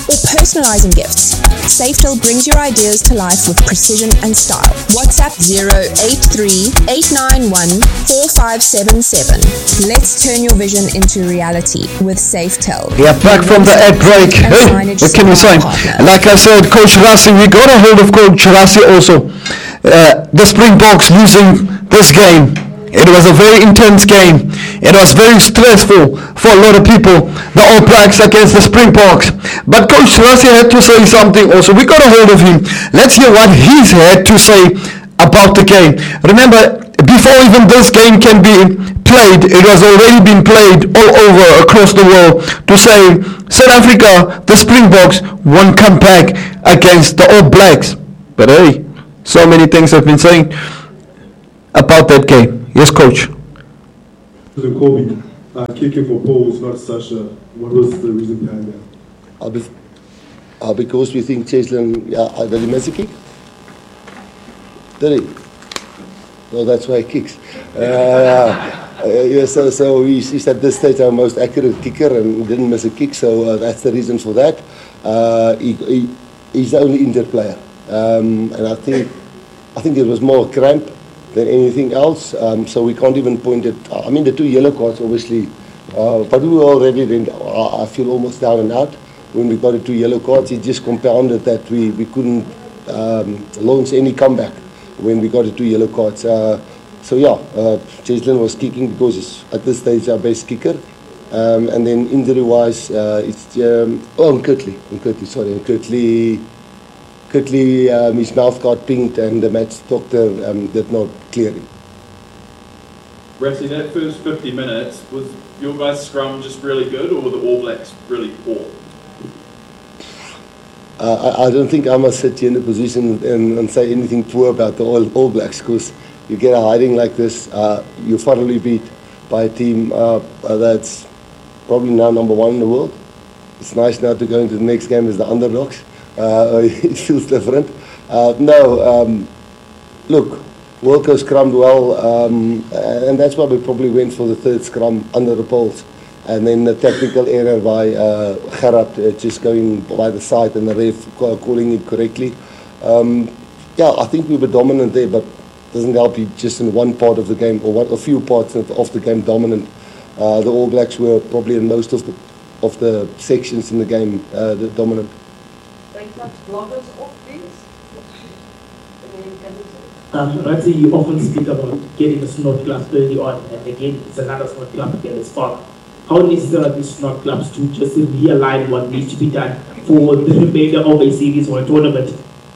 or personalizing gifts. Safetel brings your ideas to life with precision and style. WhatsApp 083-891-4577. Let's turn your vision into reality with Safetel. Yeah, back from the ad break. Hey, what can we say? Like I said, Coach Rassie, we got a hold of Coach Rassie also. The Springboks losing this game. It was a very intense game. It was very stressful for a lot of people. The All Blacks against the Springboks. But Coach Rassie had to say something also. We got a hold of him. Let's hear what he's had to say about the game. Remember, before even this game can be played, it was already been played all over across the world to say South Africa, the Springboks, won't come back against the All Blacks. But hey, so many things have been saying about that game. Yes, Coach. Kobe, kicking for poles, not Sasha. What was the reason behind that? Because we think Cheslin, did he miss a kick? Did he? Well, that's why he kicks. So he's at this stage our most accurate kicker and didn't miss a kick, so that's the reason for that. He's the only injured player. And I think it was more cramp than anything else, so we can't even point it. I mean, the 2 yellow cards, obviously, but we were already then, I feel almost down and out when we got the 2 yellow cards. It just compounded that we couldn't launch any comeback when we got the 2 yellow cards. Cheslin was kicking because he's at this stage our best kicker. And then injury-wise, it's Kirtley, his mouth got pinked and the match doctor did not clear him. Rassie, that first 50 minutes, was your guys' scrum just really good or were the All Blacks really poor? I don't think I must sit here in a position and say anything poor about the All Blacks, because you get a hiding like this, you're thoroughly beat by a team that's probably now number 1 in the world. It's nice now to go into the next game as the underdogs. It feels different. Look, Wilco scrummed well, and that's why we probably went for the 3rd scrum under the poles. And then the technical error by Gerard just going by the side and the ref calling it correctly. I think we were dominant there, but it doesn't help you just in one part of the game or a few parts of the game dominant. The All Blacks were probably in most of the sections in the game the dominant. Bloggers off, please. Rassie, you often speak about getting a snort club early on, and again, it's another snort club again as far. How necessary are these snort clubs to just realign what needs to be done for the remainder of a series or a tournament?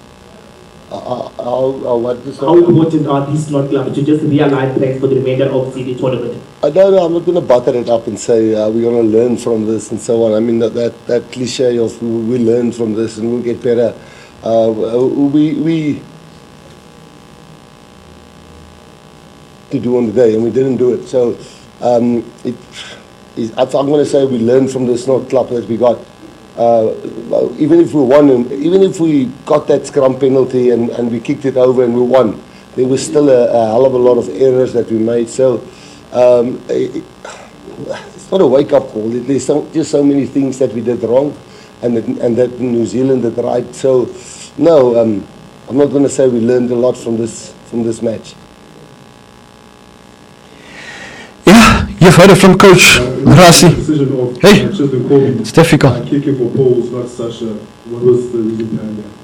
How important are these snort clubs to just realign plans for the remainder of the tournament? I'm not going to butter it up and say we're going to learn from this and so on. I mean, that cliche of we learn from this and we'll get better. We to do on the day and we didn't do it. So I'm going to say we learned from the snort club that we got. Even if we won, even if we got that scrum penalty and we kicked it over and we won, there was still a hell of a lot of errors that we made. So it's not a wake-up call. There's just so many things that we did wrong, and that New Zealand did right. So no, I'm not going to say we learned a lot from this match. You've heard it from Coach Rassie. Hey, it's difficult. Kicking for poles, not Sasha. What was the reason behind that?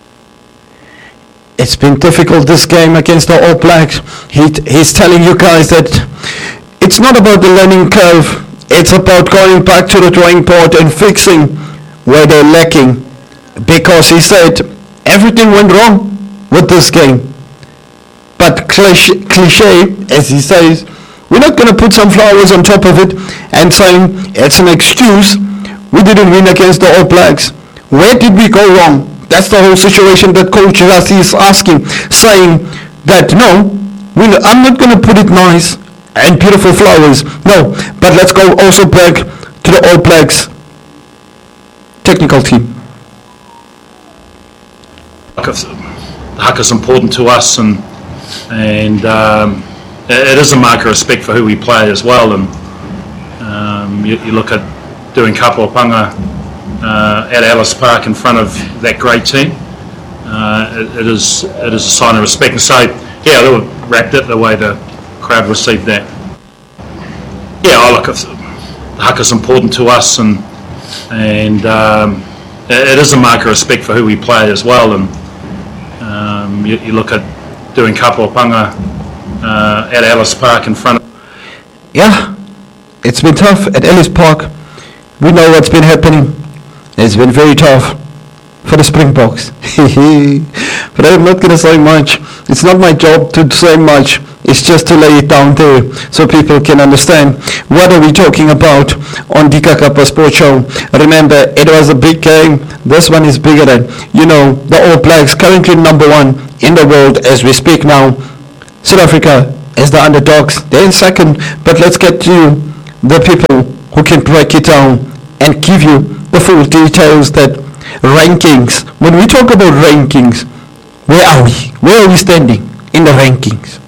It's been difficult this game against the All Blacks. He's telling you guys that it's not about the learning curve. It's about going back to the drawing board and fixing where they're lacking. Because he said everything went wrong with this game. But cliche, as he says, we're not going to put some flowers on top of it and saying it's an excuse. We didn't win against the All Blacks. Where did we go wrong? That's the whole situation that Coach Rassie is asking, saying that no, I'm not going to put it nice and beautiful flowers. No, but let's go also back to the All Blacks technical team. The huck is important to us, and it is a mark of respect for who we play as well. And you look at doing kapopanga at Ellis Park in front of that great team. It is a sign of respect. And so, yeah, they wrapped it the way the crowd received that. Yeah, look, the haka's important to us, and it is a mark of respect for who we play as well. And you look at doing kapopanga at Ellis Park in front of... Yeah, it's been tough at Ellis Park. We know what's been happening. It's been very tough for the Springboks. But I'm not going to say much. It's not my job to say much. It's just to lay it down there so people can understand what are we talking about on the Kakapa Sports Show. Remember, it was a big game. This one is bigger than, the All Blacks, currently number 1 in the world as we speak now. South Africa is the underdogs. They're in second, but let's get to the people who can break it down and give you the full details, that rankings. When we talk about rankings, where are we? Where are we standing in the rankings?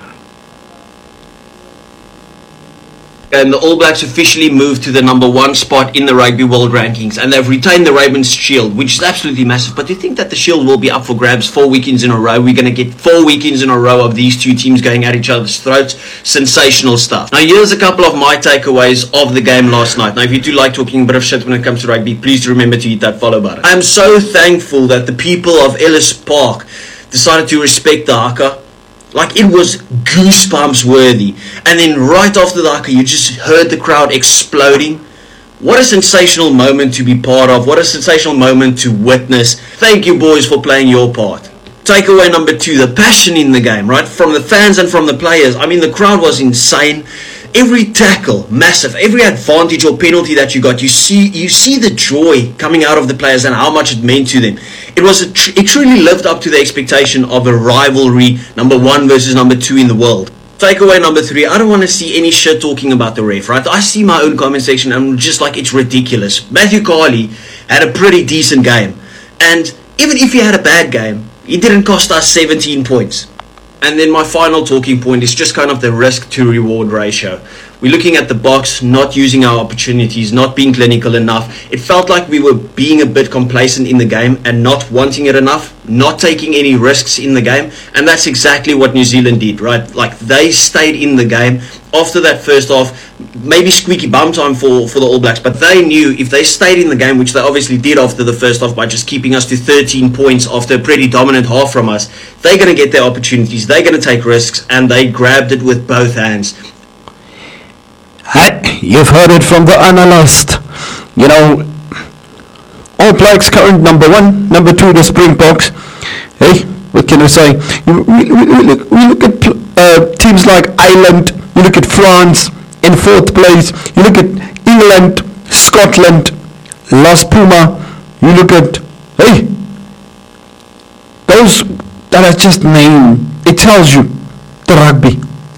And the All Blacks officially moved to the number 1 spot in the Rugby World Rankings, and they've retained the Ravens Shield, which is absolutely massive. But do you think that the Shield will be up for grabs 4 weekends in a row? We're going to get 4 weekends in a row of these two teams going at each other's throats. Sensational stuff. Now, here's a couple of my takeaways of the game last night. Now, if you do like talking a bit of shit when it comes to rugby, please remember to hit that follow button. I am so thankful that the people of Ellis Park decided to respect the haka. Like, it was goosebumps worthy. And then right after the haka, you just heard the crowd exploding. What a sensational moment to be part of. What a sensational moment to witness. Thank you, boys, for playing your part. Takeaway number 2, the passion in the game, right? From the fans and from the players. I mean, the crowd was insane. Every tackle, massive. Every advantage or penalty that you got, you see the joy coming out of the players and how much it meant to them. It truly lived up to the expectation of a rivalry, number 1 versus number 2 in the world. Takeaway number 3, I don't want to see any shit talking about the ref, right? I see my own comment section and I'm just like, it's ridiculous. Matthew Carley had a pretty decent game. And even if he had a bad game, it didn't cost us 17 points. And then my final talking point is just kind of the risk to reward ratio. We're looking at the box, not using our opportunities, not being clinical enough. It felt like we were being a bit complacent in the game and not wanting it enough, not taking any risks in the game. And that's exactly what New Zealand did, right? Like, they stayed in the game. After that first half, maybe squeaky bum time for the All Blacks, but they knew if they stayed in the game, which they obviously did after the first half by just keeping us to 13 points after a pretty dominant half from us, they're going to get their opportunities, they're going to take risks, and they grabbed it with both hands. Hey, you've heard it from the analyst. All Blacks current number 1, number 2 the Springboks. Hey, what can I say? We look at teams like Ireland. You look at France in 4th place. You look at England, Scotland, Las Puma. You look at, those that I just named. It tells you the rugby.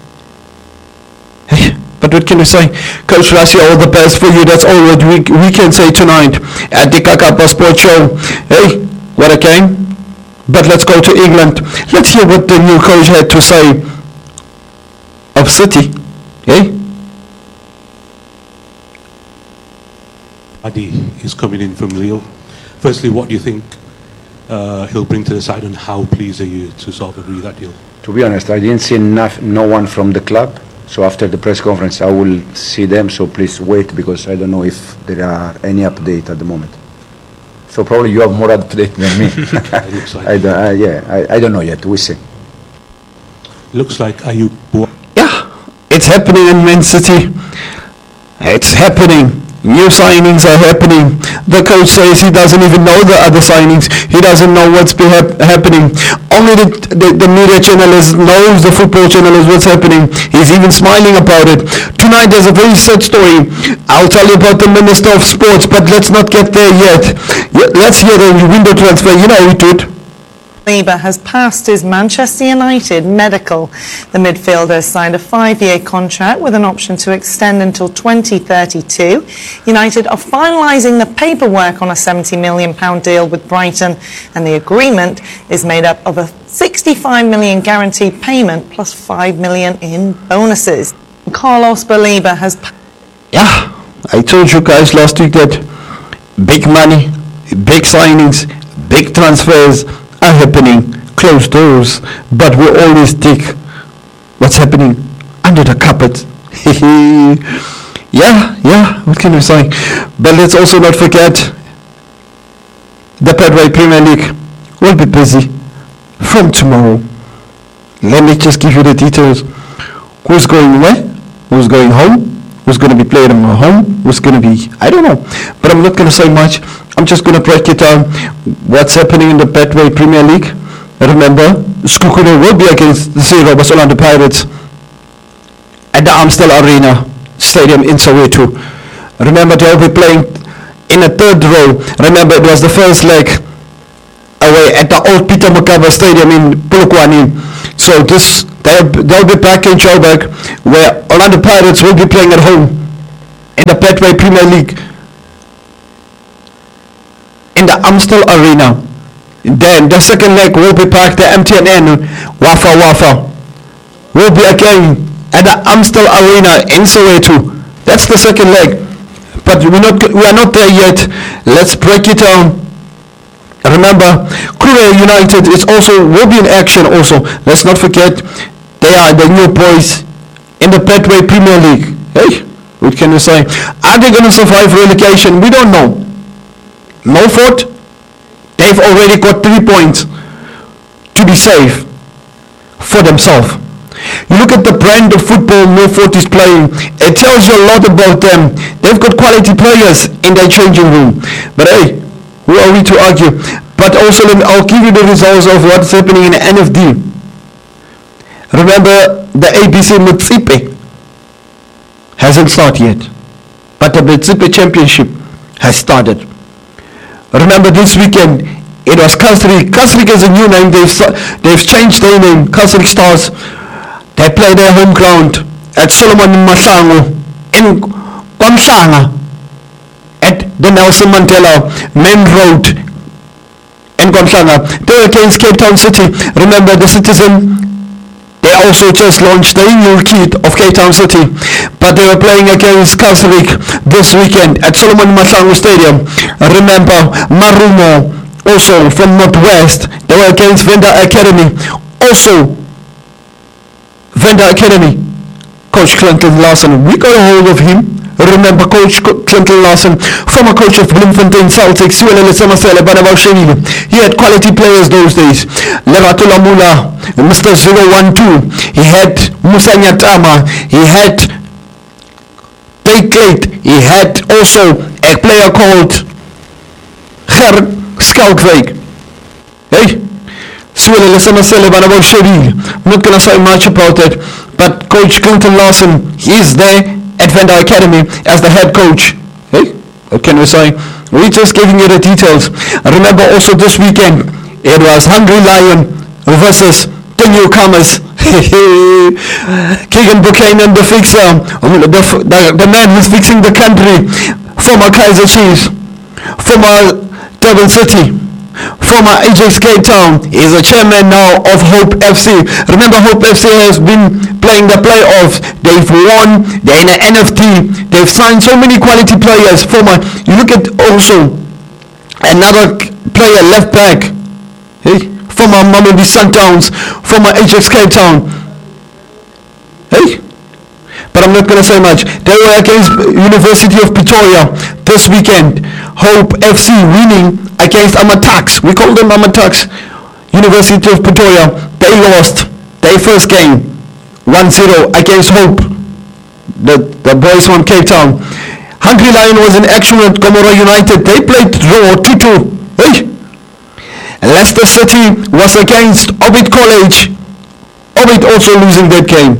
Hey, but what can we say? Coach Rassie, all the best for you. That's all what we can say tonight at the Kakapa Sports Show. Hey, what a game. But let's go to England. Let's hear what the new coach had to say of City. Hey? Adi is coming in from Lille. Firstly, what do you think he'll bring to the side, and how pleased are you to sort of agree that deal? To be honest, I didn't see no one from the club. So after the press conference, I will see them. So please wait, because I don't know if there are any update at the moment. So probably you have more update than me. It looks like. I don't know yet. We see. Looks like Ayub. Yeah, it's happening in Man City. It's happening. New signings are happening. The coach says he doesn't even know the other signings. He doesn't know what's been happening. Only the media journalist knows, the football journalist, what's happening. He's even smiling about it. Tonight there's a very sad story. I'll tell you about the Minister of Sports, but let's not get there yet. Let's hear the window transfer. You know we do it. Saliba has passed his Manchester United medical. The midfielder signed a 5-year contract with an option to extend until 2032. United are finalising the paperwork on a £70 million deal with Brighton, and the agreement is made up of a £65 million guaranteed payment plus £5 million in bonuses. Carlos Saliba has... Yeah, I told you guys last week that big money, big signings, big transfers are happening, closed doors, but we always dig what's happening under the carpet. yeah, what can we say? But let's also not forget the Petway Premier League will be busy from tomorrow. Let me just give you the details. Who's going where? Who's going home? Who's going to be playing at home? Who's going to be, I don't know. But I'm not going to say much. I'm just going to break it down. What's happening in the Betway Premier League. Remember, Skukuru will be against the Zero Orlando Pirates at the Amstel Arena Stadium in Soweto. Remember, they'll be playing in a third row. Remember, it was the first leg away at the old Peter Mokaba Stadium in Polokwane. So they'll be back in Joburg, where Orlando Pirates will be playing at home in the Betway Premier League in the Amstel Arena. Then the second leg will be back, the MTN Wafa will be again at the Amstel Arena in Soweto. That's the second leg, but we are not there yet. Let's break it down. Remember, Kruger United will be in action also. Let's not forget, they are the new boys in the Betway Premier League. Hey, what can we say? Are they going to survive relegation? We don't know. Milford, they've already got 3 points to be safe for themselves. You look at the brand of football Milford is playing, it tells you a lot about them. They've got quality players in their changing room. But hey, who are we to argue? But also, I'll give you the results of what's happening in the NFD. Remember, the ABC Mutsipe hasn't started yet, but the Mutsipe Championship has started. Remember, this weekend it was Kasrik. Kasrik is a new name. They've changed their name. Kasrik Stars. They play their home ground at Solomon Masango in Komhlanga at the Nelson Mandela Main Road in Komhlanga. They're against Cape Town City. Remember, the Citizen, they also just launched the new kit of Cape Town City, but they were playing against Kasrik this weekend at Solomon Masango Stadium. Remember, Marumo, also from Northwest, they were against Venda Academy. Also, Venda Academy, Coach Clinton Larson, we got a hold of him. Remember, Coach Clinton Larson, former coach of Bloemfontein Celtics, he had quality players those days. Lerato Lamula, Mr. 012, he had Musa Nyatama, he had Take, he had also a player called Ger Skalkwijk. Hey, I'm not gonna say much about it, but Coach Clinton Larson, he's there at Venda Academy as the head coach. Hey, what can we say? We're just giving you the details. Remember also this weekend, it was Hungry Lion versus the newcomers. Keegan Buchanan, the fixer, the man who's fixing the country, former Kaiser Chiefs, former Durban City, former Ajax Cape Town, is a chairman now of Hope FC. Remember, Hope FC has been playing the playoffs. They've won. They're in an NFT. They've signed so many quality players. You look at also another player, left back. Hey, former Mamelodi Sundowns, former Ajax Cape Town. Hey, but I'm not going to say much. They were against University of Pretoria this weekend. Hope FC winning against Amatax. We call them Amatax. University of Pretoria. They lost their first game 1-0 against Hope. The boys from Cape Town. Hungry Lion was in action at Gomora United. They played draw 2-2. Hey. Leicester City was against Orbit College. Orbit also losing that game.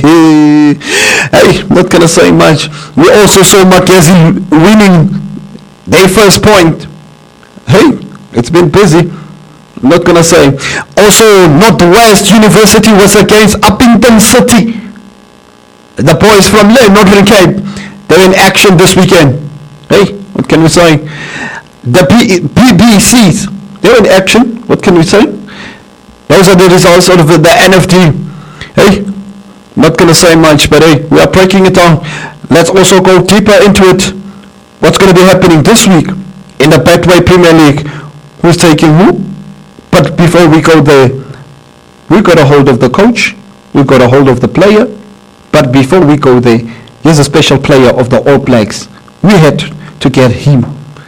Hey, not gonna say much. We also saw Mackenzie winning their first point. Hey, it's been busy. Not gonna say. Also, Northwest University was against Uppington City. The boys from Northern Cape, they're in action this weekend. Hey, what can we say? The PBCs, they're in action. What can we say? Those are the results of the NFT. Hey, not gonna say much, but hey, we are breaking it down. Let's also go deeper into it. What's gonna be happening this week in the Betway Premier League, who's taking who? But before we go there, we got a hold of the coach, we got a hold of the player, but before we go there, here's a special player of the All Blacks. We had to get him.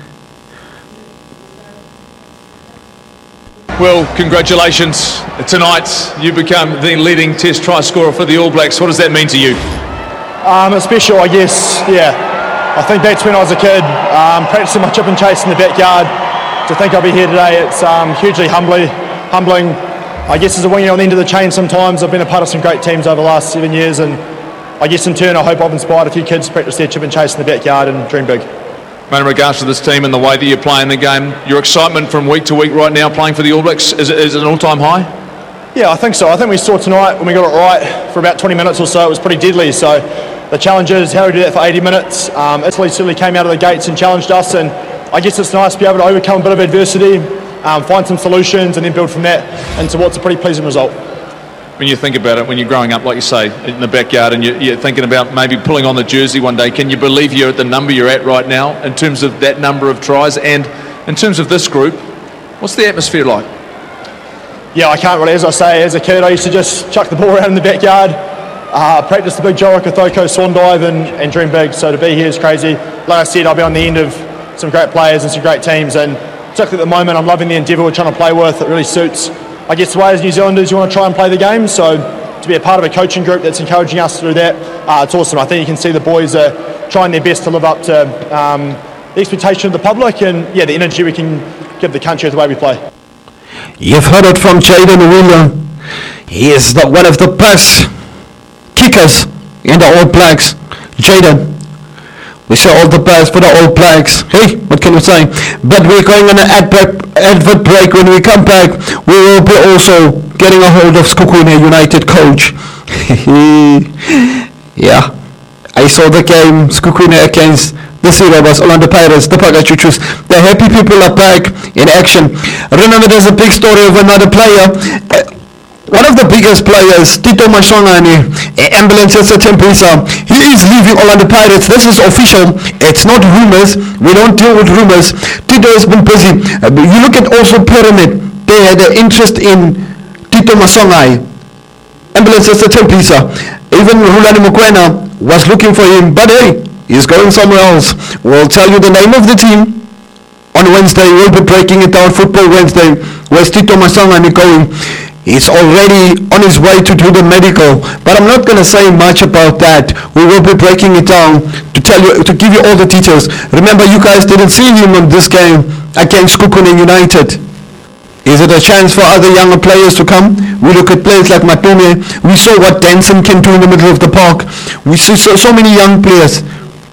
Well, congratulations. Tonight you become the leading Test try scorer for the All Blacks. What does that mean to you? It's special, I guess, yeah. I think that's when I was a kid, practicing my chip and chase in the backyard. To think I'll be here today, it's hugely humbling. I guess as a winger on the end of the chain sometimes, I've been a part of some great teams over the last 7 years, and I guess in turn I hope I've inspired a few kids to practice their chip and chase in the backyard and dream big. Mate, in regards to this team and the way that you're playing the game, your excitement from week to week right now playing for the All Blacks, is it an all-time high? Yeah, I think so. I think we saw tonight when we got it right for about 20 minutes or so, it was pretty deadly. So the challenge is how do we do that for 80 minutes? Italy certainly came out of the gates and challenged us, and I guess it's nice to be able to overcome a bit of adversity, find some solutions and then build from that into what's a pretty pleasing result. When you think about it, when you're growing up, like you say, in the backyard, and you're thinking about maybe pulling on the jersey one day, can you believe you're at the number you're at right now in terms of that number of tries? And in terms of this group, what's the atmosphere like? Yeah, I can't really, as I say, as a kid I used to just chuck the ball around in the backyard, practice the big Joroko Thoko swan dive and dream big. So to be here is crazy. Like I said, I'll be on the end of some great players and some great teams, and particularly at the moment I'm loving the endeavour we're trying to play with. It really suits, I guess, the way as New Zealanders you want to try and play the game. So to be a part of a coaching group that's encouraging us to do that, it's awesome. I think you can see the boys are trying their best to live up to the expectation of the public and the energy we can give the country with the way we play. You've heard it from Jaden Wheeler. He is one of the best kickers in the All Blacks. Jaden, we say all the best for the All Blacks. Hey, what can we say? But we're going on an advert break. When we come back, we will be also getting a hold of Skukuune United coach. Yeah, I saw the game, Skukuune against the Sea-Robbers, Orlando Pirates, the Pagachuchus. The happy people are back in action. Remember, there's a big story of another player. One of the biggest players, Tito Mashongane, Ambulance Tembisa, he is leaving Orlando Pirates. This is official. It's not rumors. We don't deal with rumors. Tito has been busy. You look at also Pyramid. They had an interest in Tito Mashongane, Ambulance Tembisa. Even Rulani Mokoena was looking for him. But hey, he's going somewhere else. We'll tell you the name of the team on Wednesday. We'll be breaking it down. Football Wednesday. Where's Tito Mashongane going? He's already on his way to do the medical, but I'm not going to say much about that. We will be breaking it down to tell you, to give you all the details. Remember, you guys didn't see him on this game against Skukuune United. Is it a chance for other younger players to come? We look at players like Matume. We saw what Denson can do in the middle of the park. We see so many young players.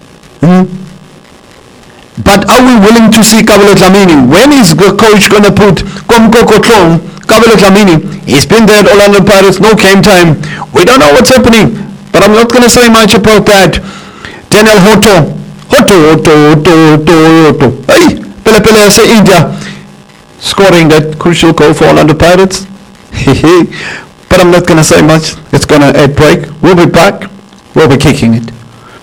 But are we willing to see Kabelo Dlamini? When is the coach going to put Komkoko Tlong, Kabelo Dlamini? He's been there at Orlando Pirates, no game time. We don't know what's happening, but I'm not going to say much about that. Daniel Hoto. Hey, Pele say India. Scoring that crucial goal for Orlando Pirates. But I'm not going to say much. It's going to add break. We'll be back. We'll be kicking it.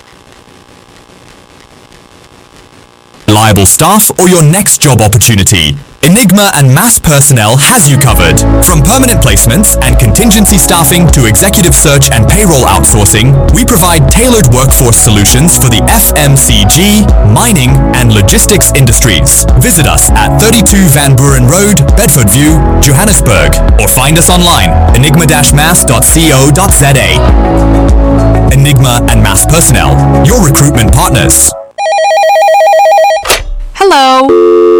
Reliable staff or your next job opportunity? Enigma and Mass Personnel has you covered. From permanent placements and contingency staffing to executive search and payroll outsourcing, we provide tailored workforce solutions for the FMCG, mining and logistics industries. Visit us at 32 Van Buren Road, Bedford View, Johannesburg, or find us online, enigma-mass.co.za. Enigma and Mass Personnel, your recruitment partners. Hello.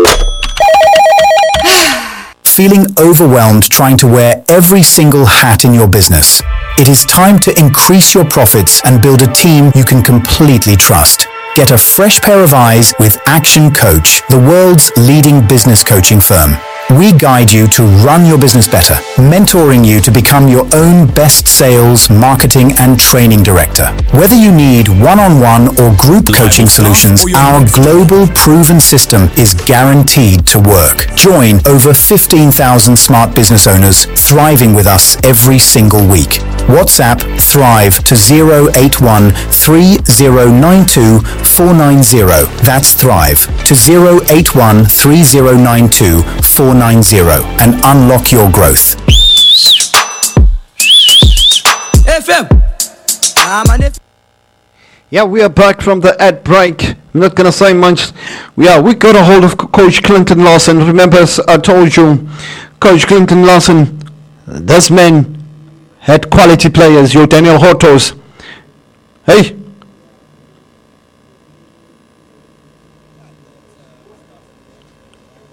Feeling overwhelmed trying to wear every single hat in your business? It is time to increase your profits and build a team you can completely trust. Get a fresh pair of eyes with Action Coach, the world's leading business coaching firm. We guide you to run your business better, mentoring you to become your own best sales, marketing and training director. Whether you need one-on-one or group coaching solutions, our global proven system is guaranteed to work. Join over 15,000 smart business owners thriving with us every single week. WhatsApp Thrive to 081 3092 490. That's Thrive to 081 3092 490 and unlock your growth. Yeah, we are back from the ad break. I'm not gonna say much. We got a hold of Coach Clinton Larsen. Remember, as I told you, Coach Clinton Larsen, this man had quality players. Your Daniel Hortos. Hey,